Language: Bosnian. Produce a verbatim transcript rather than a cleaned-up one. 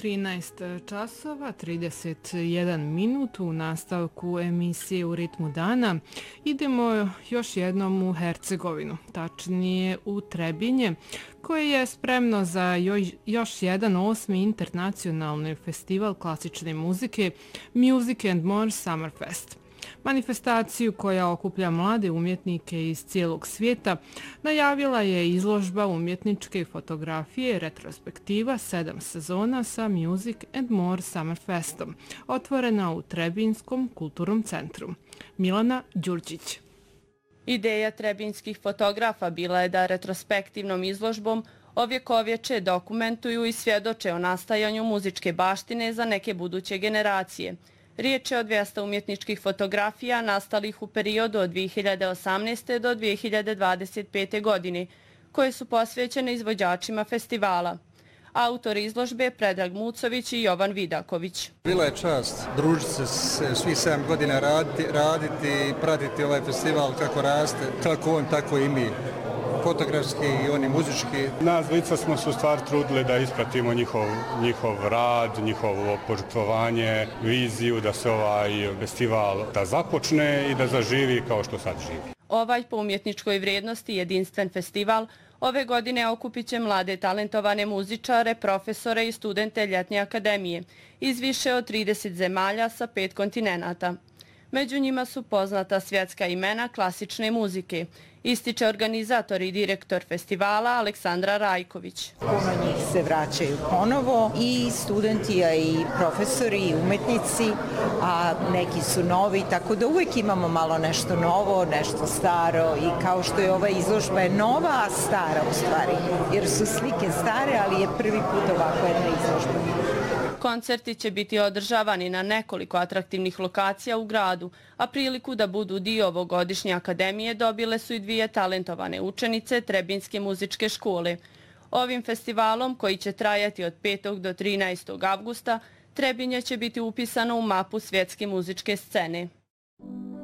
trinaest časova trideset jedan minut u nastavku emisije U ritmu dana. Idemo još jednom u Hercegovinu, tačnije u Trebinje, koje je spremno za još jedan osmi internacionalni festival klasične muzike Music and More Summer Fest. Manifestaciju koja okuplja mlade umjetnike iz cijelog svijeta najavila je izložba umjetničke fotografije retrospektiva sedam sezona sa Music and More Summer Festom, otvorena u Trebinskom kulturnom centru. Milana Đurđić. Ideja trebinskih fotografa bila je da retrospektivnom izložbom ovjekovječe dokumentuju i svjedoče o nastajanju muzičke baštine za neke buduće generacije. Riječ je o dvjestu umjetničkih fotografija nastalih u periodu od dvije hiljade osamnaeste. do dvije hiljade dvadeset pete. godine, koje su posvećene izvođačima festivala. Autori izložbe je Predrag Mucović i Jovan Vidaković. Bila je čast družiti se svih sedam godina, raditi, raditi i pratiti ovaj festival kako raste, kako on, tako i mi. Fotografski i oni muzički. Nas dvojica smo se u stvari trudili da ispratimo njihov, njihov rad, njihovo požrtvovanje, viziju da se ovaj festival da započne i da zaživi kao što sad živi. Ovaj po umjetničkoj vrijednosti jedinstven festival ove godine okupit će mlade talentovane muzičare, profesore i studente Ljetne akademije iz više od trideset zemalja sa pet kontinenata. Među njima su poznata svjetska imena klasične muzike, ističe organizator i direktor festivala Aleksandra Rajković. Puno njih se vraćaju ponovo, i studenti, a i profesori, i umetnici, a neki su novi, tako da uvijek imamo malo nešto novo, nešto staro, i kao što je ova izložba je nova, a stara u stvari, jer su slike stare, ali je prvi put ovako jedna izložba. Koncerti će biti održavani na nekoliko atraktivnih lokacija u gradu, a priliku da budu dio ovogodišnje akademije dobile su i dvije talentovane učenice Trebinske muzičke škole. Ovim festivalom, koji će trajati od petog do trinaestog avgusta, Trebinje će biti upisano u mapu svjetske muzičke scene.